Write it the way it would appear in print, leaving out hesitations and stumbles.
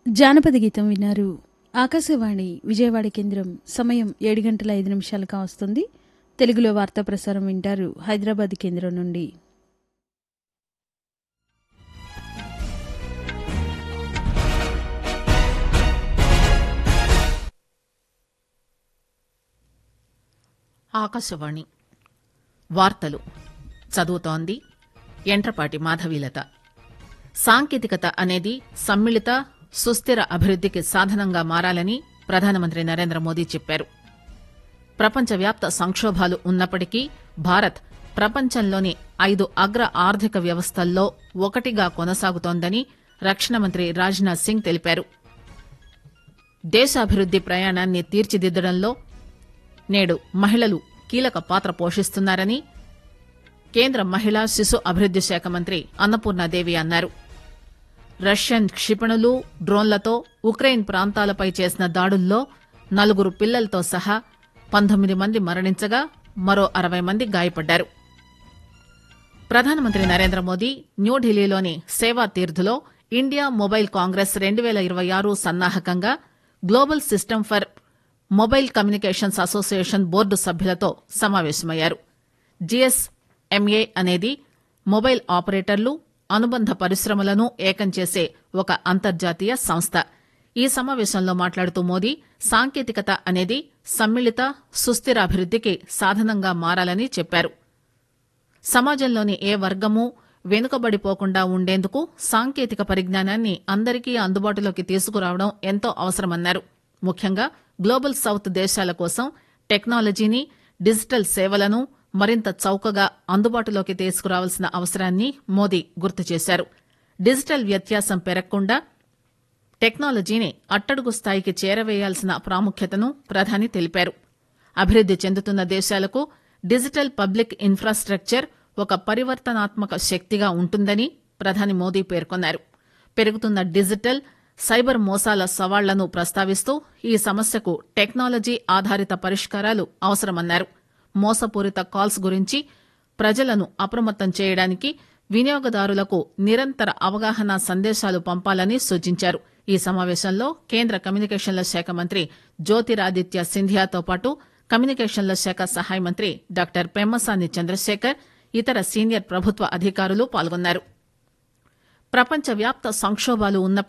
జానపద గీతం విన్నారు. ఆకాశవాణి విజయవాడ కేంద్రం. సమయం 7:05 కావస్తుంది. తెలుగులో వార్తా ప్రసారం వింటారు హైదరాబాద్ కేంద్రం నుండి. ఆకాశవాణి వార్తలు చదువుతోంది ఎంట్రపాటి మాధవీలత. సాంకేతికత అనేది సమ్మిళిత సుస్థిర అభివృద్ధికి సాధనంగా మారాలని ప్రధానమంత్రి నరేంద్ర మోదీ చెప్పారు. ప్రపంచవ్యాప్త సంక్షోభాలు ఉన్నప్పటికీ భారత్ ప్రపంచంలోని 5 అగ్ర ఆర్థిక వ్యవస్థల్లో ఒకటిగా కొనసాగుతోందని రక్షణ మంత్రి రాజ్నాథ్ సింగ్ తెలిపారు. దేశాభివృద్ది ప్రయాణాన్ని తీర్చిదిద్దడంలో నేడు మహిళలు కీలక పాత్ర పోషిస్తున్నారని కేంద్ర మహిళా శిశు అభివృద్ది శాఖ మంత్రి అన్నపూర్ణాదేవి అన్నారు. రష్యన్ క్షిపణులు, డ్రోన్లతో ఉక్రెయిన్ ప్రాంతాలపై చేసిన దాడుల్లో 4 పిల్లలతో సహా 19 మంది మరణించగా మరో 60 మంది గాయపడ్డారు. ప్రధానమంత్రి నరేంద్ర మోదీ న్యూఢిల్లీలోని సేవా తీర్థులో India mobile Congress 2026 సన్నాహకంగా global system for mobile communications association board సభ్యులతో సమావేశమయ్యారు. జిఎస్ఎంఏ అనేది మొబైల్ ఆపరేటర్లు, అనుబంధ పరిశ్రమలను ఏకం చేసే ఒక అంతర్జాతీయ సంస్థ. ఈ సమావేశంలో మాట్లాడుతూ మోదీ సాంకేతికత అనేది సమ్మిళిత సుస్థిర అభివృద్ధికి సాధనంగా మారాలని చెప్పారు. సమాజంలోని ఏ వర్గమూ వెనుకబడిపోకుండా ఉండేందుకు సాంకేతిక పరిజ్ఞానాన్ని అందరికీ అందుబాటులోకి తీసుకురావడం ఎంతో అవసరమన్నారు. ముఖ్యంగా గ్లోబల్ సౌత్ దేశాల కోసం టెక్నాలజీని, డిజిటల్ సేవలను మరింత చౌకగా అందుబాటులోకి తీసుకురావాల్సిన అవసరాన్ని మోదీ గుర్తు చేశారు. డిజిటల్ వ్యత్యాసం పెరగకుండా టెక్నాలజీని అట్టడుగు స్థాయికి చేరవేయాల్సిన ప్రాముఖ్యతను ప్రధాని తెలిపారు. అభివృద్ది చెందుతున్న దేశాలకు డిజిటల్ పబ్లిక్ ఇన్ఫ్రాస్ట్రక్చర్ ఒక పరివర్తనాత్మక శక్తిగా ఉంటుందని ప్రధాని మోదీ పేర్కొన్నారు. పెరుగుతున్న డిజిటల్, సైబర్ మోసాల సవాళ్లను ప్రస్తావిస్తూ ఈ సమస్యకు టెక్నాలజీ ఆధారిత పరిష్కారాలు అవసరమన్నారు. మోసపూరిత కాల్స్ గురించి ప్రజలను అప్రమత్తం చేయడానికి వినియోగదారులకు నిరంతర అవగాహన సందేశాలు పంపాలని సూచించారు. ఈ సమావేశంలో కేంద్ర కమ్యూనికేషన్ల శాఖ మంత్రి జ్యోతిరాదిత్య సింధియాతో పాటు కమ్యూనికేషన్ల శాఖ సహాయ మంత్రి డాక్టర్ పెమ్మసాని చంద్రశేఖర్, ఇతర సీనియర్ ప్రభుత్వ అధికారులు పాల్గొన్నారు. ప్రపంచవ్యాప్త సంక్షోభాలు ఉన్న